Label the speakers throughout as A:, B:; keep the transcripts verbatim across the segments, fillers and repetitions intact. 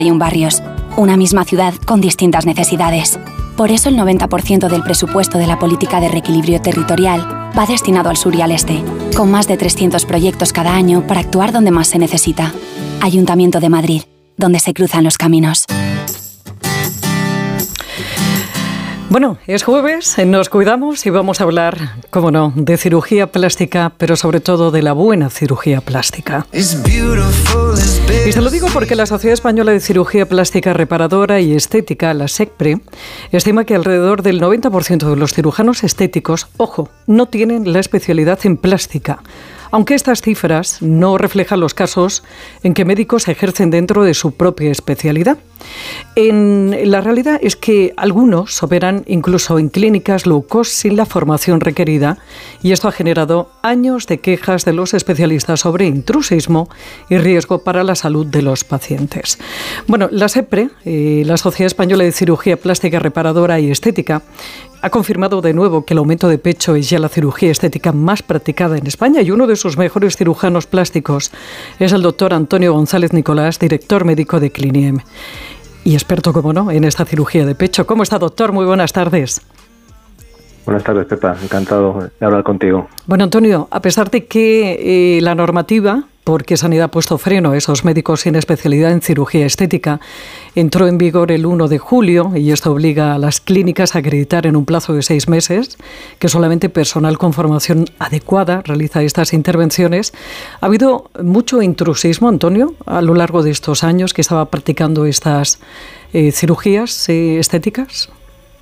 A: y barrios, una misma ciudad con distintas necesidades. Por eso el noventa por ciento del presupuesto de la política de reequilibrio territorial va destinado al sur y al este, con más de trescientos proyectos cada año para actuar donde más se necesita. Ayuntamiento de Madrid, donde se cruzan los caminos.
B: Bueno, es jueves, nos cuidamos y vamos a hablar, cómo no, de cirugía plástica, pero sobre todo de la buena cirugía plástica. Y se lo digo porque la Sociedad Española de Cirugía Plástica Reparadora y Estética, la SECPRE, estima que alrededor del noventa por ciento de los cirujanos estéticos, ojo, no tienen la especialidad en plástica. Aunque estas cifras no reflejan los casos en que médicos ejercen dentro de su propia especialidad. En la realidad es que algunos operan incluso en clínicas low cost sin la formación requerida, y esto ha generado años de quejas de los especialistas sobre intrusismo y riesgo para la salud de los pacientes. Bueno, la SEPRE, eh, la Sociedad Española de Cirugía Plástica Reparadora y Estética, ha confirmado de nuevo que el aumento de pecho es ya la cirugía estética más practicada en España, y uno de sus mejores cirujanos plásticos es el doctor Antonio González Nicolás, director médico de Cliniem y experto, como no, en esta cirugía de pecho. ¿Cómo está, doctor? Muy buenas tardes.
C: Buenas tardes, Pepa. Encantado de hablar contigo.
B: Bueno, Antonio, a pesar de que eh, la normativa, porque Sanidad ha puesto freno a esos médicos sin especialidad en cirugía estética, entró en vigor el uno de julio y esto obliga a las clínicas a acreditar en un plazo de seis meses que solamente personal con formación adecuada realiza estas intervenciones. ¿Ha habido mucho intrusismo, Antonio, a lo largo de estos años que estaba practicando estas eh, cirugías eh, estéticas?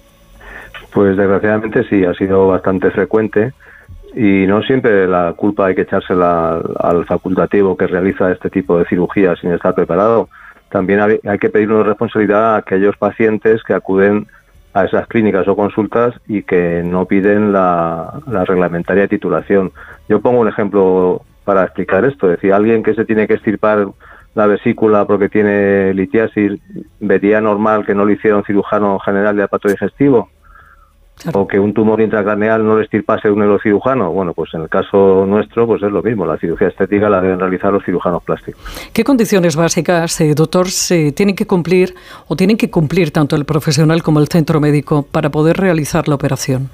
C: Pues desgraciadamente sí, ha sido bastante frecuente. Y no siempre la culpa hay que echársela al, al facultativo que realiza este tipo de cirugía sin estar preparado. También hay, hay que pedir una responsabilidad a aquellos pacientes que acuden a esas clínicas o consultas y que no piden la, la reglamentaria titulación. Yo pongo un ejemplo para explicar esto. Es decir, alguien que se tiene que extirpar la vesícula porque tiene litiasis, vería normal que no lo hiciera un cirujano general de aparato digestivo. Claro. O que un tumor intracraneal no le extirpase un neurocirujano. Bueno, pues en el caso nuestro pues es lo mismo. La cirugía estética la deben realizar los cirujanos plásticos.
B: ¿Qué condiciones básicas, eh, doctor, se tienen que cumplir o tienen que cumplir tanto el profesional como el centro médico para poder realizar la operación?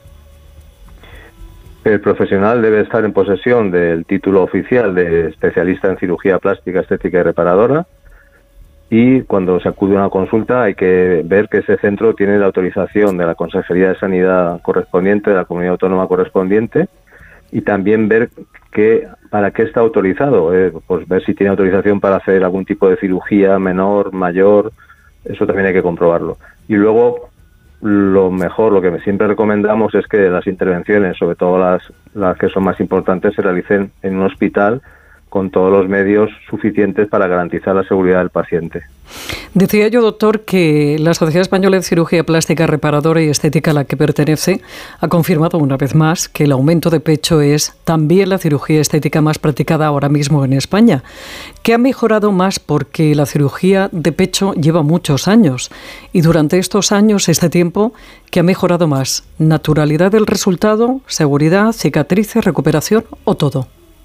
C: El profesional debe estar en posesión del título oficial de especialista en cirugía plástica, estética y reparadora. Y cuando se acude a una consulta hay que ver que ese centro tiene la autorización de la Consejería de Sanidad correspondiente, de la comunidad autónoma correspondiente, y también ver que para qué está autorizado, eh, pues ver si tiene autorización para hacer algún tipo de cirugía menor, mayor, eso también hay que comprobarlo. Y luego lo mejor, lo que siempre recomendamos es que las intervenciones, sobre todo las, las que son más importantes, se realicen en un hospital con todos los medios suficientes para garantizar la seguridad del paciente.
B: Decía yo, doctor, que la Sociedad Española de Cirugía Plástica Reparadora y Estética a la que pertenece ha confirmado una vez más que el aumento de pecho es también la cirugía estética más practicada ahora mismo en España, que ha mejorado más porque la cirugía de pecho lleva muchos años y durante estos años, este tiempo, ¿qué ha mejorado más? ¿Naturalidad del resultado, seguridad, cicatrices, recuperación o todo?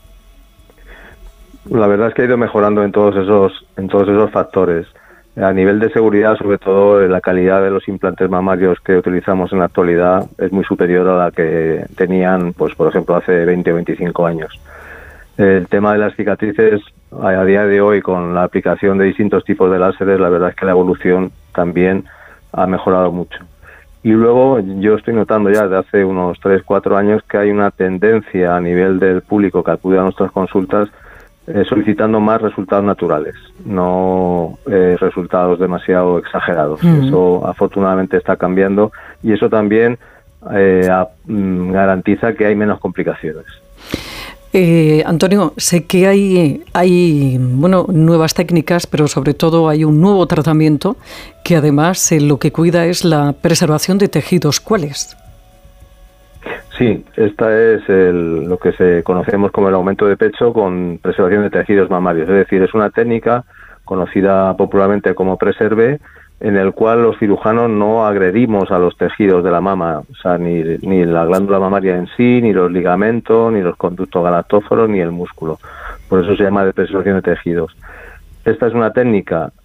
C: La verdad es que ha ido mejorando en todos esos en todos esos factores. A nivel de seguridad, sobre todo, la calidad de los implantes mamarios que utilizamos en la actualidad es muy superior a la que tenían, pues por ejemplo, hace veinte o veinticinco años. El tema de las cicatrices, a día de hoy, con la aplicación de distintos tipos de láseres, la verdad es que la evolución también ha mejorado mucho. Y luego yo estoy notando ya desde hace unos tres cuatro años que hay una tendencia a nivel del público que acude a nuestras consultas Eh, solicitando más resultados naturales, no eh, resultados demasiado exagerados. Mm. Eso afortunadamente está cambiando y eso también eh, a, mm, garantiza que hay menos complicaciones.
B: Eh, Antonio, sé que hay, hay bueno, nuevas técnicas, pero sobre todo hay un nuevo tratamiento que además eh, lo que cuida es la preservación de tejidos. ¿Cuáles?
C: Sí, esta es el, lo que se conocemos como el aumento de pecho con preservación de tejidos mamarios. Es decir, es una técnica conocida popularmente como preserve, en el cual los cirujanos no agredimos a los tejidos de la mama, o sea, ni, ni la glándula mamaria en sí, ni los ligamentos, ni los conductos galactóforos, ni el músculo. Por eso se llama de preservación de tejidos. Esta es una técnica